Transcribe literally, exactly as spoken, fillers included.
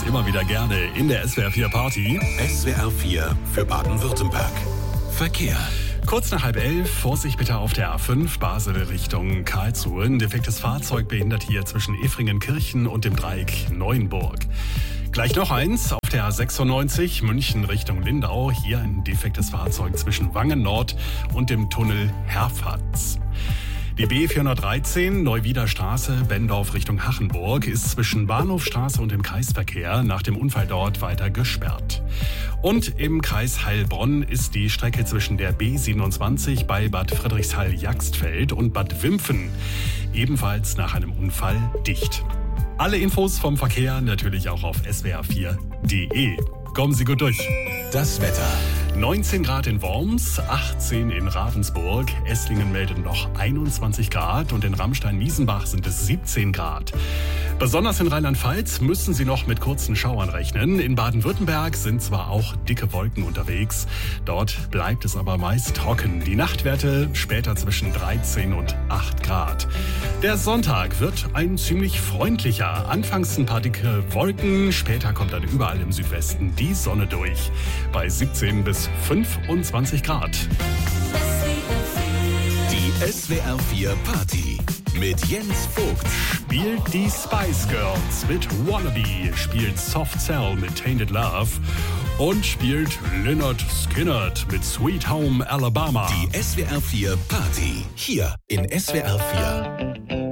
immer wieder gerne in der S W R vier Party. S W R vier für Baden-Württemberg. Verkehr. Kurz nach halb elf, Vorsicht bitte auf der A fünf, Basel Richtung Karlsruhe. Ein defektes Fahrzeug behindert hier zwischen Efringenkirchen und dem Dreieck Neuenburg. Gleich noch eins, auf der A sechsundneunzig, München Richtung Lindau. Hier ein defektes Fahrzeug zwischen Wangen Nord und dem Tunnel Herfatz. Die B vierhundertdreizehn, Neuwieder Straße, Bendorf Richtung Hachenburg, ist zwischen Bahnhofstraße und dem Kreisverkehr nach dem Unfall dort weiter gesperrt. Und im Kreis Heilbronn ist die Strecke zwischen der B siebenundzwanzig bei Bad Friedrichshall-Jagstfeld und Bad Wimpfen ebenfalls nach einem Unfall dicht. Alle Infos vom Verkehr natürlich auch auf S W R vier Punkt de. Kommen Sie gut durch. Das Wetter. neunzehn Grad in Worms, achtzehn in Ravensburg, Esslingen meldet noch einundzwanzig Grad und in Ramstein-Miesenbach sind es siebzehn Grad. Besonders in Rheinland-Pfalz müssen Sie noch mit kurzen Schauern rechnen. In Baden-Württemberg sind zwar auch dicke Wolken unterwegs, dort bleibt es aber meist trocken. Die Nachtwerte später zwischen dreizehn und acht Grad. Der Sonntag wird ein ziemlich freundlicher. Anfangs ein paar dicke Wolken, später kommt dann überall im Südwesten die Sonne durch. Bei siebzehn bis fünfundzwanzig Grad. Die S W R vier Party mit Jens Vogt. Spielt die Spice Girls mit Wannabe, spielt Soft Cell mit Tainted Love und spielt Lynyrd Skynyrd mit Sweet Home Alabama. Die S W R vier Party hier in S W R vier.